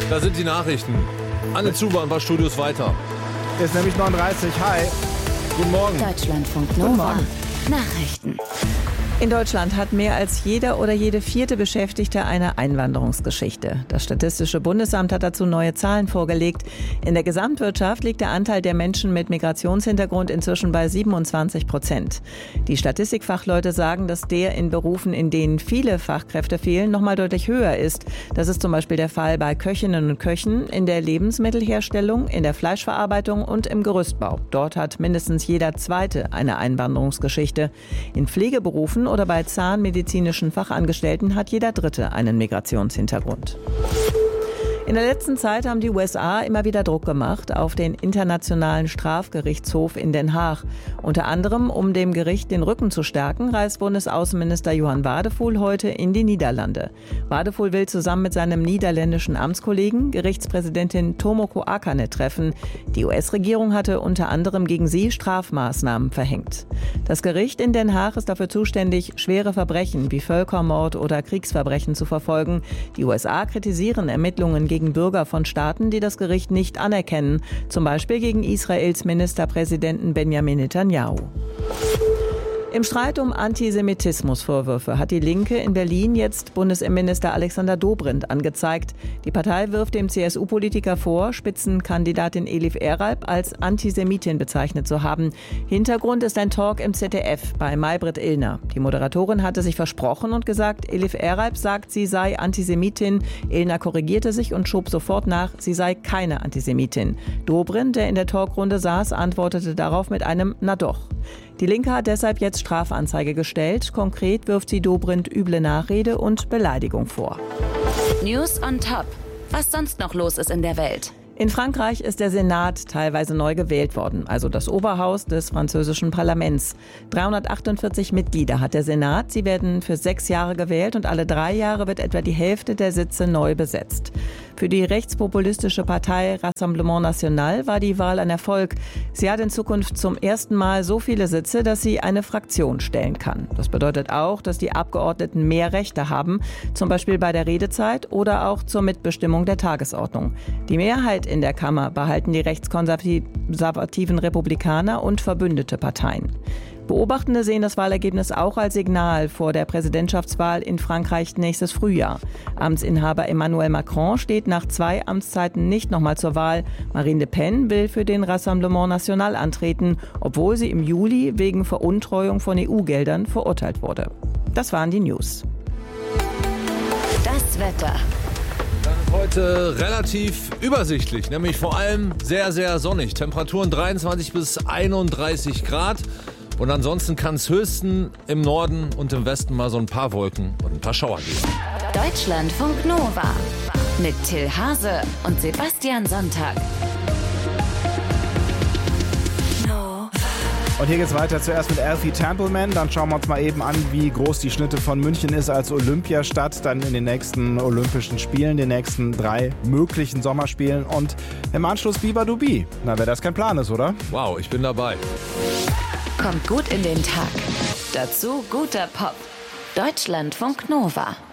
Da sind die Nachrichten. Anne Zuber, ein paar Studios weiter. Ist nämlich 39. Hi. Guten Morgen. Deutschlandfunk Nova. Nachrichten. In Deutschland hat mehr als jeder oder jede vierte Beschäftigte eine Einwanderungsgeschichte. Das Statistische Bundesamt hat dazu neue Zahlen vorgelegt. In der Gesamtwirtschaft liegt der Anteil der Menschen mit Migrationshintergrund inzwischen bei 27%. Die Statistikfachleute sagen, dass der in Berufen, in denen viele Fachkräfte fehlen, noch mal deutlich höher ist. Das ist zum Beispiel der Fall bei Köchinnen und Köchen, in der Lebensmittelherstellung, in der Fleischverarbeitung und im Gerüstbau. Dort hat mindestens jeder Zweite eine Einwanderungsgeschichte. In Pflegeberufen oder bei zahnmedizinischen Fachangestellten hat jeder Dritte einen Migrationshintergrund. In der letzten Zeit haben die USA immer wieder Druck gemacht auf den Internationalen Strafgerichtshof in Den Haag. Unter anderem, um dem Gericht den Rücken zu stärken, reist Bundesaußenminister Johan Wadephul heute in die Niederlande. Wadephul will zusammen mit seinem niederländischen Amtskollegen Gerichtspräsidentin Tomoko Akane treffen. Die US-Regierung hatte unter anderem gegen sie Strafmaßnahmen verhängt. Das Gericht in Den Haag ist dafür zuständig, schwere Verbrechen wie Völkermord oder Kriegsverbrechen zu verfolgen. Die USA kritisieren Ermittlungen gegen Bürger von Staaten, die das Gericht nicht anerkennen, zum Beispiel gegen Israels Ministerpräsidenten Benjamin Netanyahu. Im Streit um Antisemitismusvorwürfe hat die Linke in Berlin jetzt Bundesinnenminister Alexander Dobrindt angezeigt. Die Partei wirft dem CSU-Politiker vor, Spitzenkandidatin Elif Eralp als Antisemitin bezeichnet zu haben. Hintergrund ist ein Talk im ZDF bei Maybrit Illner. Die Moderatorin hatte sich versprochen und gesagt, Elif Eralp sagt, sie sei Antisemitin. Illner korrigierte sich und schob sofort nach, sie sei keine Antisemitin. Dobrindt, der in der Talkrunde saß, antwortete darauf mit einem Na doch. Die Linke hat deshalb jetzt Strafanzeige gestellt. Konkret wirft sie Dobrindt üble Nachrede und Beleidigung vor. News on top. Was sonst noch los ist in der Welt? In Frankreich ist der Senat teilweise neu gewählt worden, also das Oberhaus des französischen Parlaments. 348 Mitglieder hat der Senat. Sie werden für 6 Jahre gewählt und alle 3 Jahre wird etwa die Hälfte der Sitze neu besetzt. Für die rechtspopulistische Partei Rassemblement National war die Wahl ein Erfolg. Sie hat in Zukunft zum ersten Mal so viele Sitze, dass sie eine Fraktion stellen kann. Das bedeutet auch, dass die Abgeordneten mehr Rechte haben, zum Beispiel bei der Redezeit oder auch zur Mitbestimmung der Tagesordnung. Die Mehrheit in der Kammer behalten die rechtskonservativen Republikaner und verbündete Parteien. Beobachtende sehen das Wahlergebnis auch als Signal vor der Präsidentschaftswahl in Frankreich nächstes Frühjahr. Amtsinhaber Emmanuel Macron steht nach 2 Amtszeiten nicht nochmal zur Wahl. Marine Le Pen will für den Rassemblement National antreten, obwohl sie im Juli wegen Veruntreuung von EU-Geldern verurteilt wurde. Das waren die News. Das Wetter. Heute relativ übersichtlich, nämlich vor allem sehr, sehr sonnig. Temperaturen 23 bis 31 Grad. Und ansonsten kann es höchstens im Norden und im Westen mal so ein paar Wolken und ein paar Schauer geben. Deutschlandfunk Nova mit Till Hase und Sebastian Sonntag. Und hier geht's weiter zuerst mit Alfie Templeman. Dann schauen wir uns mal eben an, wie groß die Schnitte von München ist als Olympiastadt. Dann in den nächsten Olympischen Spielen, den nächsten 3 möglichen Sommerspielen. Und im Anschluss Biber Dubi. Na, wer das kein Plan ist, oder? Wow, ich bin dabei. Kommt gut in den Tag. Dazu guter Pop. Deutschlandfunk Nova.